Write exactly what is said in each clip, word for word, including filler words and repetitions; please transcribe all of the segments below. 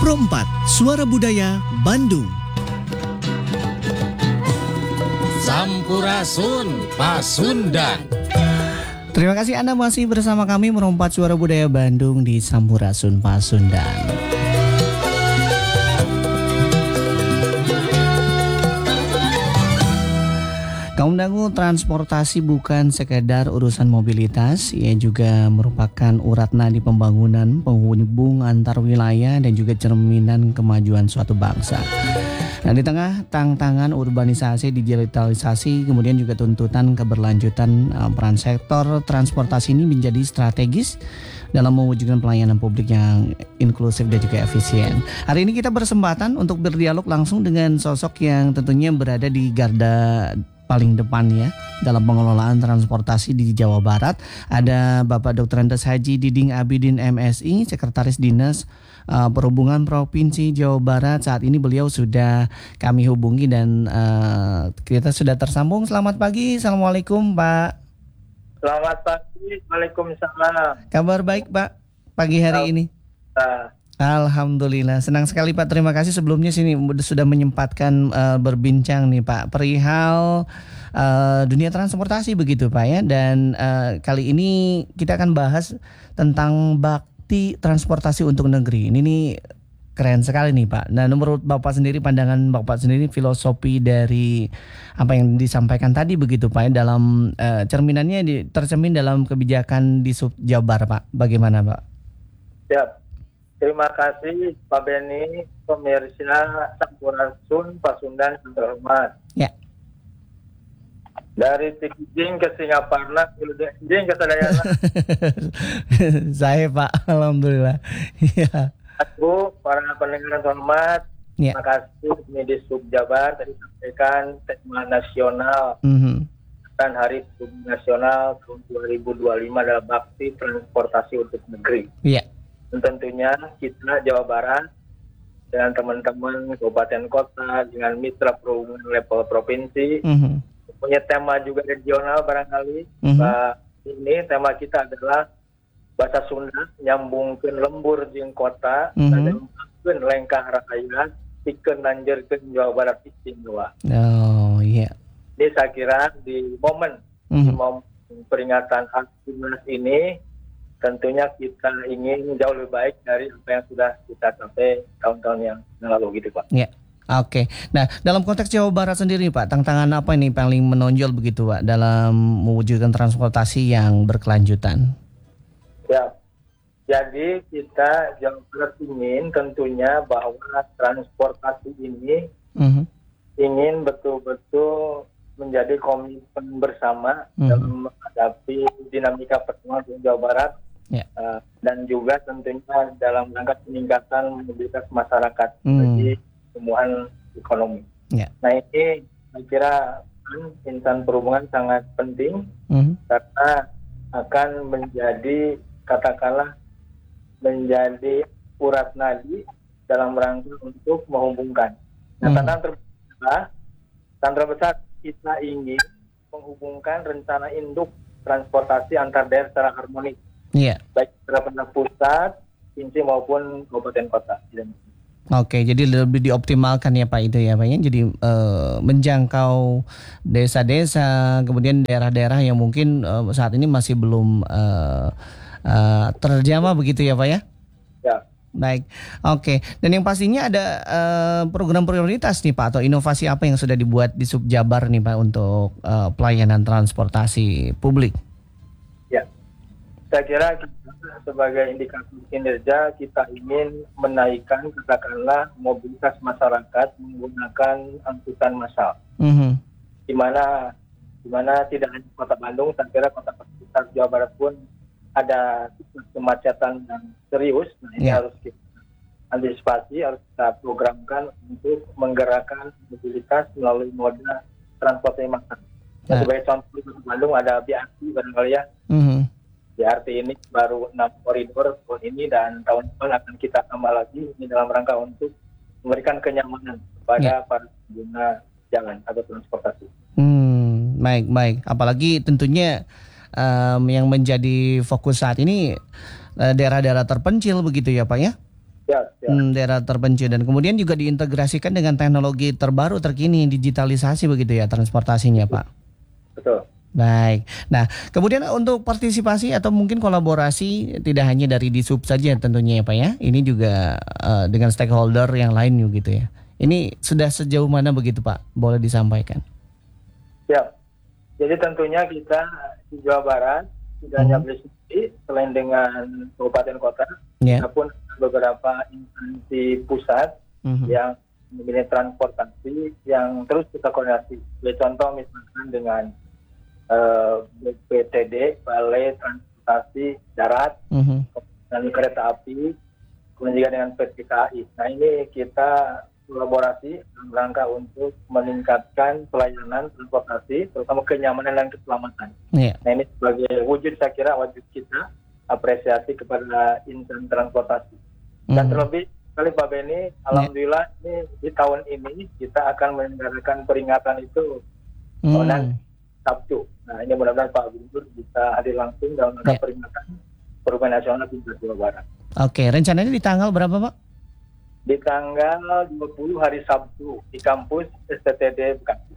Pro empat, Suara Budaya Bandung. Sampurasun Pasundan. Terima kasih Anda masih bersama kami merompat Suara Budaya Bandung di Sampurasun Pasundan. Kaum dangu, transportasi bukan sekedar urusan mobilitas, ia juga merupakan urat nadi pembangunan, penghubung antar wilayah dan juga cerminan kemajuan suatu bangsa. Nah, di tengah tantangan urbanisasi, digitalisasi, kemudian juga tuntutan keberlanjutan, peran sektor transportasi ini menjadi strategis dalam mewujudkan pelayanan publik yang inklusif dan juga efisien. Hari ini kita bersempatan untuk berdialog langsung dengan sosok yang tentunya berada di garda paling depan ya dalam pengelolaan transportasi di Jawa Barat. Ada Bapak Doktor Andes Haji Diding Abidin M Si, Sekretaris Dinas uh, Perhubungan Provinsi Jawa Barat. Saat ini beliau sudah kami hubungi dan uh, kita sudah tersambung. Selamat pagi, Assalamualaikum Pak. Selamat pagi, Waalaikumsalam. Kabar baik Pak pagi hari ini? Nah. Alhamdulillah, senang sekali Pak. Terima kasih sebelumnya sini sudah menyempatkan uh, berbincang nih Pak perihal uh, dunia transportasi begitu Pak ya. Dan uh, kali ini kita akan bahas tentang bakti transportasi untuk negeri. Ini nih keren sekali nih Pak. Nah, menurut Bapak sendiri, pandangan Bapak sendiri, filosofi dari apa yang disampaikan tadi begitu Pak ya, dalam uh, cerminannya di, tercermin dalam kebijakan di Sub Jabar Pak. Bagaimana Pak? Siap. Terima kasih Pak Beni, pemirsa Sampurasun Pasundan yang terhormat. Ya. Dari Tikijing ke Singaparna, Tikijing ke Sadayana. Saya Pak, Alhamdulillah. Ya. Bu, para pendengar yang terhormat, ya. Terima kasih ini di Subjabar tadi sampaikan tema nasional mm-hmm. dan Hari Sub Nasional tahun dua ribu dua puluh lima adalah bakti transportasi untuk negeri. Iya. Tentunya kita Jawa Barat dengan teman-teman kabupaten kota dengan mitra perhubungan level provinsi mm-hmm. punya tema juga regional barangkali. Mm-hmm. Bah, ini tema kita adalah bahasa Sunda nyambungkeun lembur jeung kota mm-hmm. dan lengkah raya pikeun nanjeurkeun Jawa Barat istimewa. Oh iya. Yeah. Ini saya kira di momen mm-hmm. di momen peringatan Aktivitas ini tentunya kita ingin jauh lebih baik dari apa yang sudah kita capai tahun-tahun yang lalu gitu Pak. Ya, oke. Okay. Nah, dalam konteks Jawa Barat sendiri Pak, tantangan apa ini paling menonjol begitu Pak dalam mewujudkan transportasi yang berkelanjutan? Ya, jadi kita Jawa Barat ingin tentunya bahwa transportasi ini uh-huh. ingin betul-betul menjadi komitmen bersama uh-huh. dalam menghadapi dinamika perkembangan di Jawa Barat. Yeah. Uh, dan juga tentunya dalam rangka peningkatan mobilitas masyarakat mm. bagi pertumbuhan ekonomi. Yeah. Nah ini saya kira insan perhubungan sangat penting mm. karena akan menjadi katakanlah menjadi urat nadi dalam rangka untuk menghubungkan. Nah, mm. tantangan terbesar, tantangan terbesar kita ingin menghubungkan rencana induk transportasi antar daerah secara harmonis. Iya. Baik secara pusat, provinsi maupun kabupaten kota. Oke, jadi lebih dioptimalkan ya Pak itu ya Pak ya. Jadi uh, menjangkau desa-desa, kemudian daerah-daerah yang mungkin uh, saat ini masih belum uh, uh, terjamah begitu ya Pak ya. Ya. Baik, oke. Dan yang pastinya ada uh, program prioritas nih Pak atau inovasi apa yang sudah dibuat di Subjabar nih Pak untuk uh, pelayanan transportasi publik? Saya kira kita sebagai indikator kinerja kita ingin menaikkan katakanlah mobilitas masyarakat menggunakan angkutan massal. Mm-hmm. Di mana di mana tidak hanya Kota Bandung, saya kira kota sekitar Jawa Barat pun ada kemacetan yang serius. Nah ini yeah. harus kita antisipasi, harus kita programkan untuk menggerakkan mobilitas melalui moda transportasi massal. Nah, sebagai contoh di Bandung ada B R T barangkali ya. Mm-hmm. B R T ini baru enam koridor tahun ini dan tahun depan akan kita tambah lagi ini dalam rangka untuk memberikan kenyamanan kepada ya. para pengguna jalan atau transportasi. Hmm, baik baik. Apalagi tentunya um, yang menjadi fokus saat ini uh, daerah-daerah terpencil begitu ya Pak ya? Siap, siap. Hmm, daerah terpencil dan kemudian juga diintegrasikan dengan teknologi terbaru terkini, digitalisasi begitu ya transportasinya Pak. Betul. Baik. Nah, kemudian untuk partisipasi atau mungkin kolaborasi tidak hanya dari Disub saja tentunya ya Pak ya. Ini juga uh, dengan stakeholder yang lain gitu ya. Ini sudah sejauh mana begitu Pak? Boleh disampaikan? Siap. Jadi tentunya kita di Jawa Barat tidak hanya Hmm. bersendiri, selain dengan kabupaten kota, Ya. kita pun beberapa instansi pusat Mhm. yang memiliki transportasi yang terus kita koordinasi. Sebagai contoh misalkan dengan eh, B P T D, Balai Transportasi Darat, Mhm. dan kereta api, kemudian juga dengan P T K I. Nah ini kita kolaborasi dalam rangka untuk meningkatkan pelayanan transportasi, terutama kenyamanan dan keselamatan. Ya. Nah ini sebagai wujud saya kira wajib kita apresiasi kepada insan transportasi. Dan Mhm. terlebih kali Pak Beni, alhamdulillah ini di tahun ini kita akan menyelenggarakan peringatan itu Hmm. oh, nanti Sabtu. Nah ini mudah-mudahan Pak Gubernur bisa hadir langsung dalam rangka Ya. peringatan Perubahan Nasional tingkat Jawa Barat. Oke, rencananya di tanggal berapa Pak? Di tanggal dua puluh hari Sabtu di kampus S T T D Bekasi.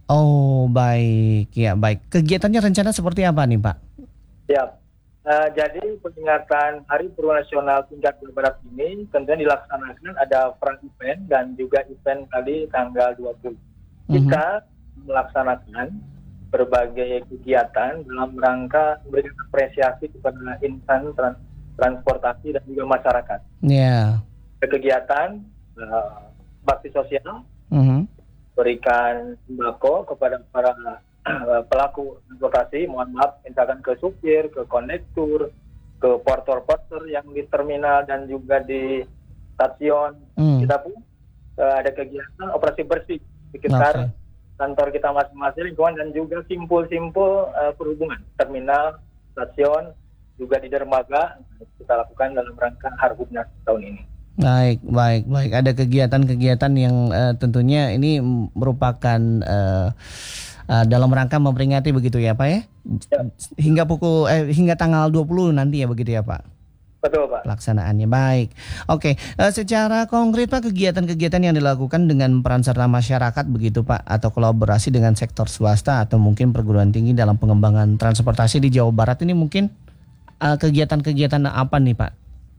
Oh baik, ya baik. Kegiatannya rencana seperti apa nih Pak? Ya, uh, jadi peringatan Hari Perubahan Nasional tingkat Jawa Barat ini tentunya dilaksanakan ada pra event dan juga event tadi tanggal dua puluh. Kita melaksanakan berbagai kegiatan dalam rangka memberikan apresiasi kepada insan trans- transportasi dan juga masyarakat. Ya. Kegiatan uh, bakti sosial, Mhm. berikan sembako kepada para uh, pelaku transportasi, mohon maaf, misalkan ke supir, ke kondektur, ke porter-porter yang di terminal dan juga di stasiun. Hmm. Kita pun uh, ada kegiatan operasi bersih di sekitar Oke. kantor kita masing-masing lingkungan dan juga simpul-simpul uh, perhubungan, terminal, stasiun, juga di dermaga kita lakukan dalam rangka Harhubnas tahun ini. Baik, baik, baik. Ada kegiatan-kegiatan yang uh, tentunya ini merupakan uh, uh, dalam rangka memperingati begitu ya Pak ya? Ya. Hingga pukul eh, hingga tanggal dua puluh nanti ya begitu ya Pak? Betul Pak. Pelaksanaannya baik. Oke, uh, secara konkret Pak kegiatan-kegiatan yang dilakukan dengan peran serta masyarakat begitu Pak atau kolaborasi dengan sektor swasta atau mungkin perguruan tinggi dalam pengembangan transportasi di Jawa Barat ini mungkin uh, kegiatan-kegiatan apa nih Pak?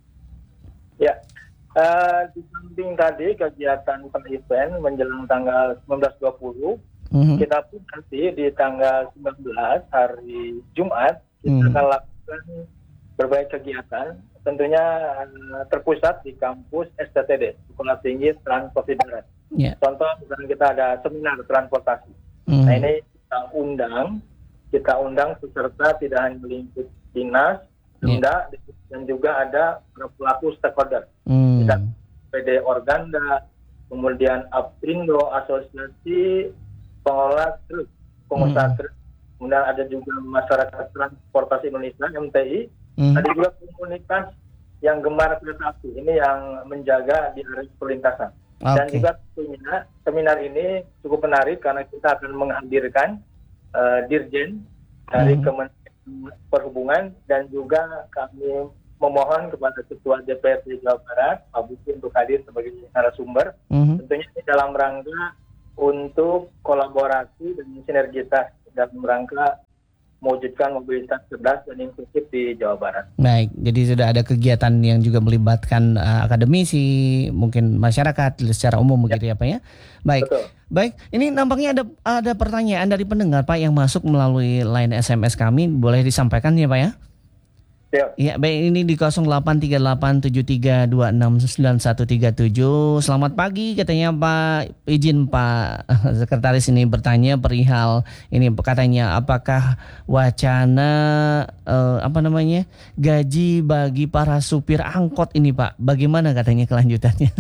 Ya. Uh, di samping tadi kegiatan per event menjelang tanggal sembilan belas dua puluh, Mhm. kita pun nanti di tanggal sembilan belas hari Jumat kita Hmm. akan lakukan berbagai kegiatan, tentunya uh, terpusat di kampus S T T D, Sekolah Tinggi Transportasi Darat. Ya. Contoh misalnya kita ada seminar transportasi. Mhm. Nah ini kita undang, kita undang peserta tidak hanya melingkup dinas, Pemda, dan juga ada pelaku stakeholder. Hmm. Kita P D Organda, kemudian Aprindo, Asosiasi Pengelola Truk, Pengusaha Hmm. Truk, kemudian ada juga Masyarakat Transportasi Indonesia M T I, Hmm. ada juga komunitas yang gemar kereta api, ini yang menjaga di area perlintasan. Dan Oke. juga tentunya seminar ini cukup menarik karena kita akan menghadirkan uh, Dirjen dari Hmm. Kementerian Perhubungan dan juga kami memohon kepada Ketua D P R D Jawa Barat, Pak Buki, untuk hadir sebagai narasumber. Mhm. Tentunya ini dalam rangka untuk kolaborasi dan sinergitas dalam rangka mewujudkan mobilitas cerdas dan inklusif di Jawa Barat. Baik, jadi sudah ada kegiatan yang juga melibatkan uh, akademisi, mungkin masyarakat secara umum begitu ya Pak ya. Baik, Betul. baik. Ini nampaknya ada ada pertanyaan dari pendengar Pak yang masuk melalui line S M S kami, boleh disampaikan ya Pak ya? Siap. Ya, baik, ini di nol delapan tiga delapan tujuh tiga dua enam sembilan satu tiga tujuh. Selamat pagi katanya Pak. Izin Pak Sekretaris ini bertanya perihal ini katanya apakah wacana eh, apa namanya? gaji bagi para supir angkot ini Pak. Bagaimana katanya kelanjutannya?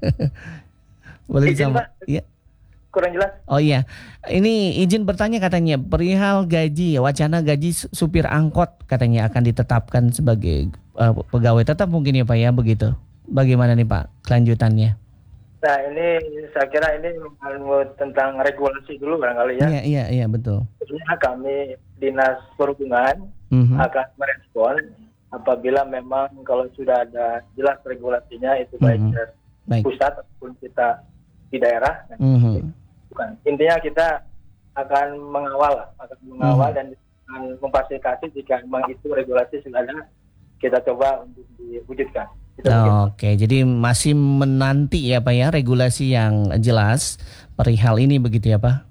Boleh Izin, disampaikan? Pak. Ya. Kurang jelas? Oh iya, ini izin bertanya katanya perihal gaji, wacana gaji su- supir angkot katanya akan ditetapkan sebagai uh, pegawai tetap mungkin ya Pak ya begitu. Bagaimana nih Pak kelanjutannya? Nah ini saya kira ini menurut tentang regulasi dulu barangkali ya. Iya iya iya betul. Tentunya kami Dinas Perhubungan Mhm. akan merespon apabila memang kalau sudah ada jelas regulasinya itu baik Mhm. dari Baik. pusat ataupun kita di daerah. Mhm. Bukan. Intinya kita akan mengawal, akan mengawal Mhm. dan akan memfasilitasi jika memang itu regulasi sudah ada, kita coba untuk diwujudkan. Itu mungkin. Oke, jadi masih menanti ya Pak ya regulasi yang jelas perihal ini begitu ya Pak?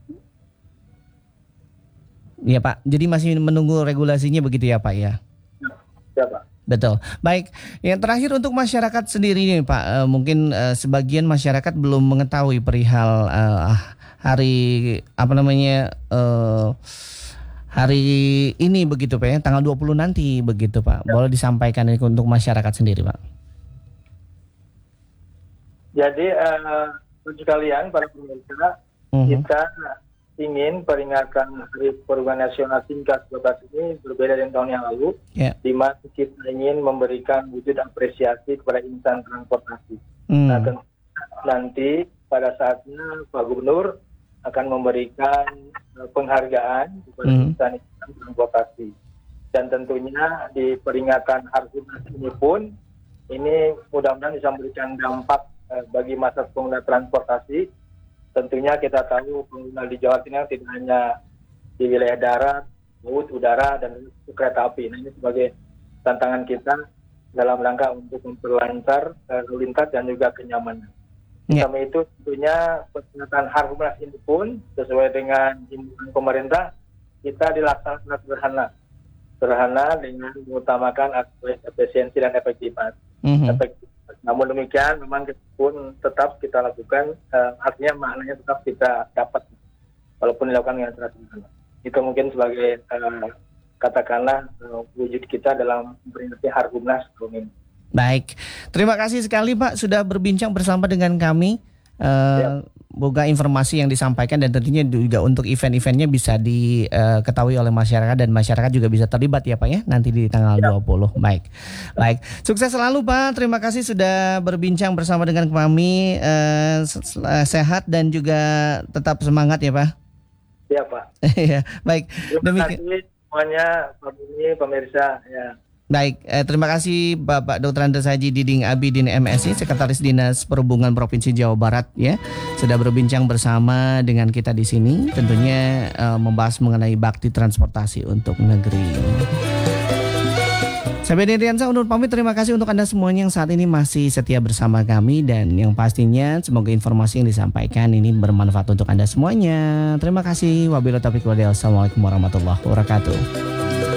Iya Pak, jadi masih menunggu regulasinya begitu ya Pak ya? Ya, Pak. Betul. Baik, yang terakhir untuk masyarakat sendiri nih Pak, eh, mungkin eh, sebagian masyarakat belum mengetahui perihal eh, hari apa namanya eh, hari ini begitu Pak ya, tanggal dua puluh nanti begitu Pak. Boleh disampaikan ini untuk masyarakat sendiri Pak? Jadi eh, untuk sekalian para pemirsa, Mhm. kita ingin peringatan Hari Perhubungan Nasional tingkat dua belas ini berbeda dengan tahun yang lalu, Ya. di mana kita ingin memberikan wujud apresiasi kepada insan transportasi. Hmm. Nah, tentu nanti pada saatnya Pak Gubernur akan memberikan eh, penghargaan kepada Hmm. insan-insan transportasi. Dan tentunya di peringatan Harhunas ini pun, ini mudah-mudahan bisa memberikan dampak eh, bagi masa pengguna transportasi. Tentunya kita tahu pengguna di Jawa Timur tidak hanya di wilayah darat, laut, udara, dan kereta api. Nah, ini sebagai tantangan kita dalam rangka untuk memperlancar uh, lalu lintas dan juga kenyamanan. Ya. Sama itu tentunya peringatan Harhunas ini pun sesuai dengan himbauan pemerintah, kita dilaksanakan sederhana. Sederhana dengan mengutamakan aspek efisiensi dan efektivitas. Mhm. Efektivitas. Namun demikian memang kita pun tetap kita lakukan, uh, artinya maknanya tetap kita dapat walaupun dilakukan dengan cara sederhana. Itu mungkin sebagai uh, katakanlah uh, wujud kita dalam memperingati Harhunas tahun ini. Baik, terima kasih sekali Pak sudah berbincang bersama dengan kami. Uh, Boga informasi yang disampaikan dan tentunya juga untuk event-eventnya bisa diketahui oleh masyarakat dan masyarakat juga bisa terlibat ya Pak ya nanti di tanggal dua puluh. Baik, baik, sukses selalu Pak. Terima kasih sudah berbincang bersama dengan kami. Uh, sehat dan juga tetap semangat ya Pak. Ya Pak. Ya, baik. Terima kasih semuanya Pak Buni, pemirsa ya. Baik, eh, terima kasih Bapak Doktor Andes Haji Diding Abidin M Si, Sekretaris Dinas Perhubungan Provinsi Jawa Barat ya, sudah berbincang bersama dengan kita di sini, tentunya eh, membahas mengenai bakti transportasi untuk negeri. Saya Beni Riansa undur pamit, terima kasih untuk Anda semuanya yang saat ini masih setia bersama kami dan yang pastinya semoga informasi yang disampaikan ini bermanfaat untuk Anda semuanya. Terima kasih. Wabillahi taufiq wal hidayah. Assalamualaikum warahmatullahi wabarakatuh.